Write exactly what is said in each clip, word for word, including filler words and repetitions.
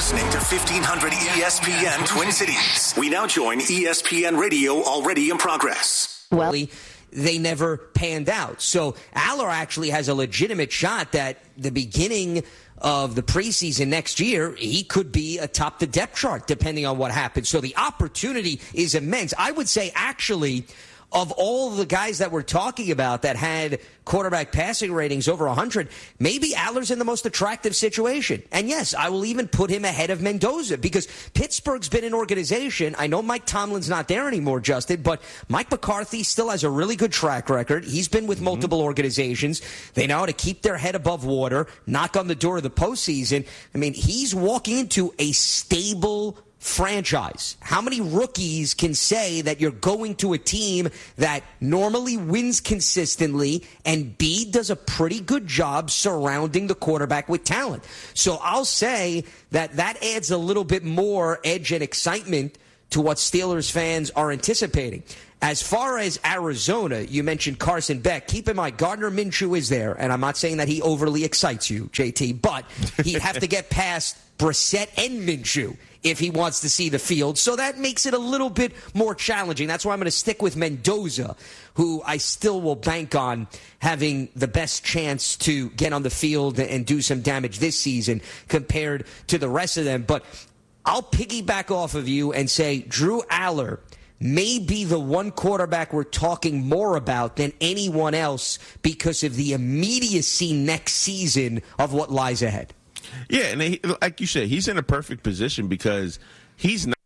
listening to fifteen hundred E S P N Twin Cities. We now join E S P N Radio, already in progress. Well, they never panned out. So Aller actually has a legitimate shot that the beginning of the preseason next year, he could be atop the depth chart, depending on what happens. So the opportunity is immense. I would say, actually, of all the guys that we're talking about that had quarterback passing ratings over one hundred, maybe Aller's in the most attractive situation. And yes, I will even put him ahead of Mendoza because Pittsburgh's been an organization. I know Mike Tomlin's not there anymore, Justin, but Mike McCarthy still has a really good track record. He's been with mm-hmm. multiple organizations. They know how to keep their head above water, knock on the door of the postseason. I mean, he's walking into a stable franchise. How many rookies can say that you're going to a team that normally wins consistently and B, does a pretty good job surrounding the quarterback with talent? So I'll say that that adds a little bit more edge and excitement to what Steelers fans are anticipating. As far as Arizona, you mentioned Carson Beck. Keep in mind, Gardner Minshew is there, and I'm not saying that he overly excites you, J T, but he'd have to get past Brissett and Minshew if he wants to see the field. So that makes it a little bit more challenging. That's why I'm going to stick with Mendoza, who I still will bank on having the best chance to get on the field and do some damage this season compared to the rest of them. But I'll piggyback off of you and say Drew Aller may be the one quarterback we're talking more about than anyone else because of the immediacy next season of what lies ahead. Yeah, and he, like you said, he's in a perfect position because he's not.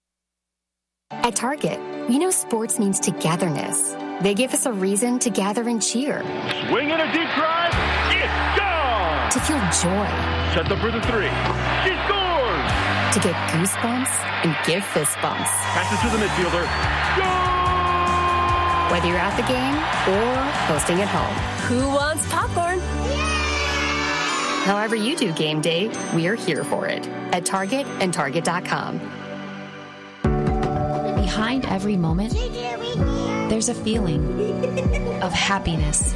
At Target, we know sports means togetherness. They give us a reason to gather and cheer. Swing in a deep drive. It's gone. To feel joy. Set up for the three. She scores. To get goosebumps and give fist bumps. Passes to the midfielder. Goal! Whether you're at the game or hosting at home. Who wants popcorn? However you do game day, we are here for it at Target and Target dot com. Behind every moment, there's a feeling of happiness,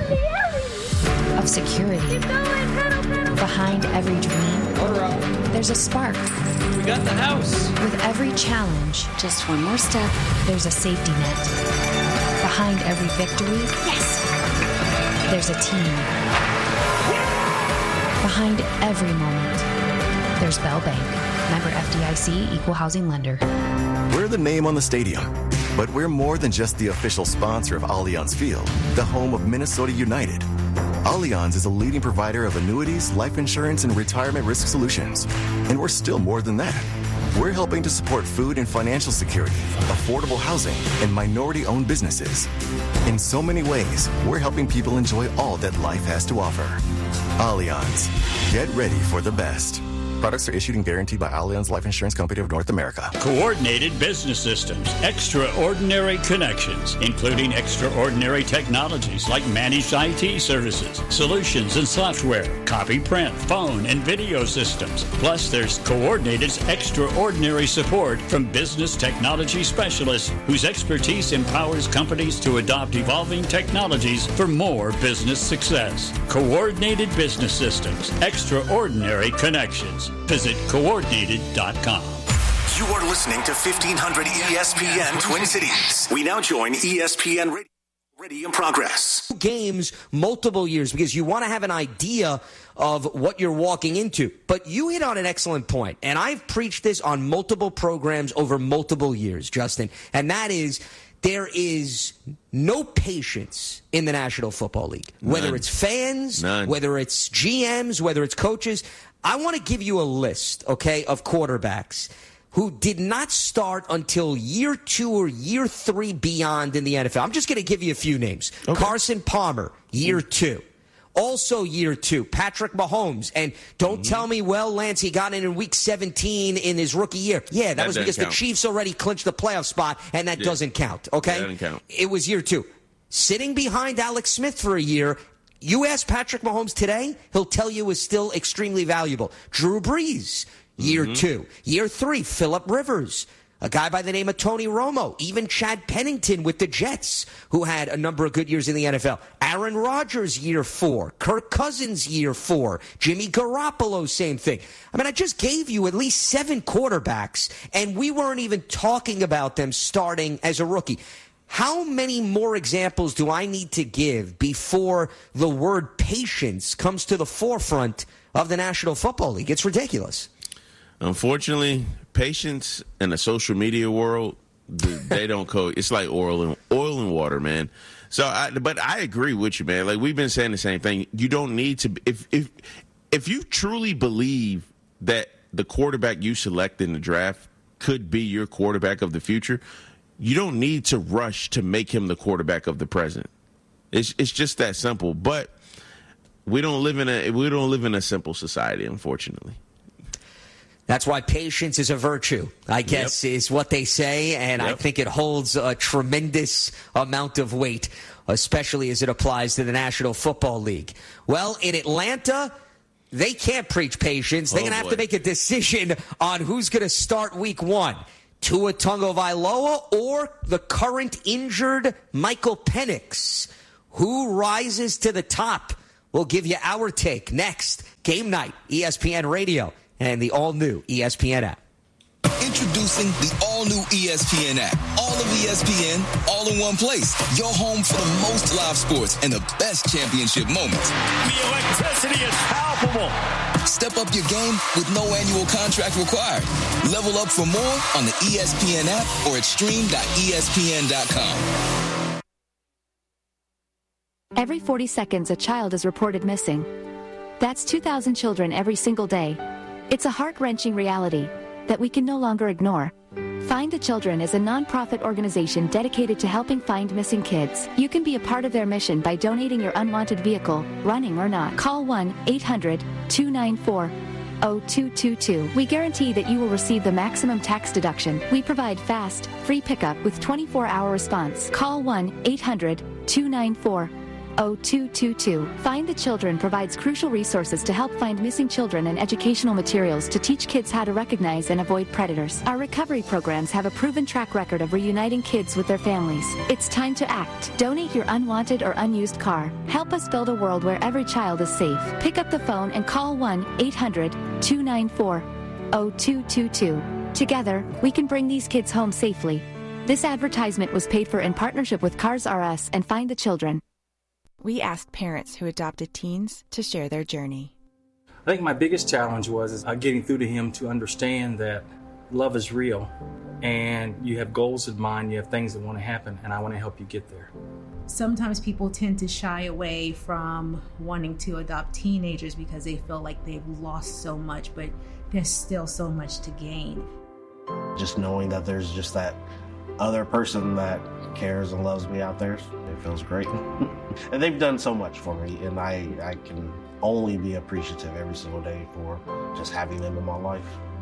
of security. Behind every dream, there's a spark. We got the house. With every challenge, just one more step, there's a safety net. Behind every victory, yes, there's a team. Behind every moment, there's Bell Bank. Member F D I C, Equal Housing Lender. We're the name on the stadium, but we're more than just the official sponsor of Allianz Field, the home of Minnesota United. Allianz is a leading provider of annuities, life insurance, and retirement risk solutions. And we're still more than that. We're helping to support food and financial security, affordable housing, and minority-owned businesses. In so many ways, we're helping people enjoy all that life has to offer. Allianz. Get ready for the best. Products are issued and guaranteed by Allianz Life Insurance Company of North America. Coordinated business systems, extraordinary connections, including extraordinary technologies like managed I T services, solutions and software, copy, print, phone, and video systems. Plus, there's Coordinated's extraordinary support from business technology specialists whose expertise empowers companies to adopt evolving technologies for more business success. Coordinated business systems, extraordinary connections. Visit coordinated dot com. You are listening to fifteen hundred E S P N Twin Cities. We now join E S P N Radio, already in progress. Games, multiple years, because you want to have an idea of what you're walking into. But you hit on an excellent point, and I've preached this on multiple programs over multiple years, Justin, and that is there is no patience in the National Football League. None. Whether it's fans, None. whether it's G Ms, whether it's coaches. I want to give you a list, okay, of quarterbacks who did not start until year two or year three beyond in the N F L. I'm just going to give you a few names. Okay. Carson Palmer, year two. Also year two, Patrick Mahomes. And don't mm-hmm. tell me, well, Lance, he got in in week seventeen in his rookie year. Yeah, that, that was because count. the Chiefs already clinched the playoff spot, and that yeah. doesn't count, okay? That doesn't count. It was year two. Sitting behind Alex Smith for a year, you ask Patrick Mahomes today, he'll tell you is still extremely valuable. Drew Brees, year mm-hmm. two. Year three, Phillip Rivers. A guy by the name of Tony Romo, even Chad Pennington with the Jets, who had a number of good years in the N F L. Aaron Rodgers, year four. Kirk Cousins, year four. Jimmy Garoppolo, same thing. I mean, I just gave you at least seven quarterbacks, and we weren't even talking about them starting as a rookie. How many more examples do I need to give before the word patience comes to the forefront of the National Football League? It's ridiculous. Unfortunately, patience in the social media world, they don't co. It's like oil and oil and water, man. So, I, but I agree with you, man. Like we've been saying the same thing. You don't need to. If if if you truly believe that the quarterback you select in the draft could be your quarterback of the future, you don't need to rush to make him the quarterback of the present. It's it's just that simple. But we don't live in a we don't live in a simple society, unfortunately. That's why patience is a virtue, I guess, yep. is what they say, and yep. I think it holds a tremendous amount of weight, especially as it applies to the National Football League. Well, in Atlanta, they can't preach patience. They're oh, going to have to make a decision on who's going to start week one. Tua Tagovailoa or the current injured Michael Penix. Who rises to the top? We'll give you our take next. Game night, E S P N Radio. And the all-new E S P N app. Introducing the all-new E S P N app. All of E S P N, all in one place. Your home for the most live sports and the best championship moments. The electricity is palpable. Step up your game with no annual contract required. Level up for more on the E S P N app or at stream dot E S P N dot com. Every forty seconds, a child is reported missing. That's two thousand children every single day. It's a heart-wrenching reality that we can no longer ignore. Find the Children is a non-profit organization dedicated to helping find missing kids. You can be a part of their mission by donating your unwanted vehicle, running or not. Call one eight hundred two nine four oh two two two. We guarantee that you will receive the maximum tax deduction. We provide fast, free pickup with twenty-four hour response. Call one eight hundred two nine four oh two two two. Find the Children provides crucial resources to help find missing children and educational materials to teach kids how to recognize and avoid predators. Our recovery programs have a proven track record of reuniting kids with their families. It's time to act. Donate your unwanted or unused car. Help us build a world where every child is safe. Pick up the phone and call one eight hundred two nine four oh two two two. Together, we can bring these kids home safely. This advertisement was paid for in partnership with Cars R Us and Find the Children. We asked parents who adopted teens to share their journey. I think my biggest challenge was is, uh, getting through to him to understand that love is real and you have goals in mind, you have things that want to happen, and I want to help you get there. Sometimes people tend to shy away from wanting to adopt teenagers because they feel like they've lost so much, but there's still so much to gain. Just knowing that there's just that other person that cares and loves me out there, it feels great. And they've done so much for me, and I, I can only be appreciative every single day for just having them in my life.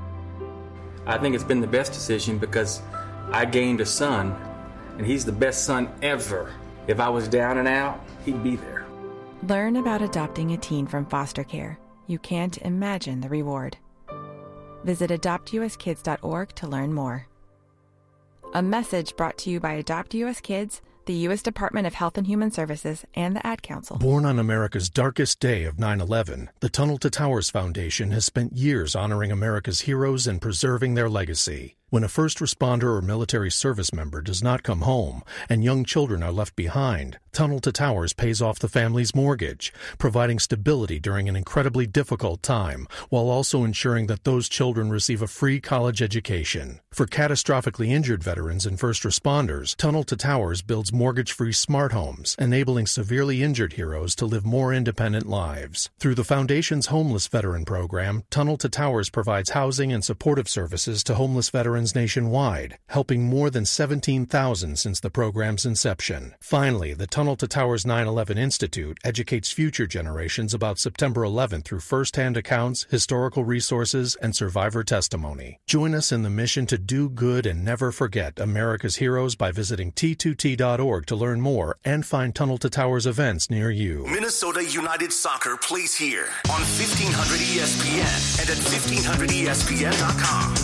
I think it's been the best decision because I gained a son, and he's the best son ever. If I was down and out, he'd be there. Learn about adopting a teen from foster care. You can't imagine the reward. Visit adopt U S kids dot org to learn more. A message brought to you by Adopt U S Kids, the U S Department of Health and Human Services, and the Ad Council. Born on America's darkest day of nine eleven, the Tunnel to Towers Foundation has spent years honoring America's heroes and preserving their legacy. When a first responder or military service member does not come home and young children are left behind, Tunnel to Towers pays off the family's mortgage, providing stability during an incredibly difficult time, while also ensuring that those children receive a free college education. For catastrophically injured veterans and first responders, Tunnel to Towers builds mortgage-free smart homes, enabling severely injured heroes to live more independent lives. Through the Foundation's Homeless Veteran Program, Tunnel to Towers provides housing and supportive services to homeless veterans nationwide, helping more than seventeen thousand since the program's inception. Finally, the Tunnel to Towers nine eleven Institute educates future generations about September eleventh through first-hand accounts, historical resources, and survivor testimony. Join us in the mission to do good and never forget America's heroes by visiting T two T dot org to learn more and find Tunnel to Towers events near you. Minnesota United Soccer plays here on fifteen hundred E S P N and at fifteen hundred E S P N dot com.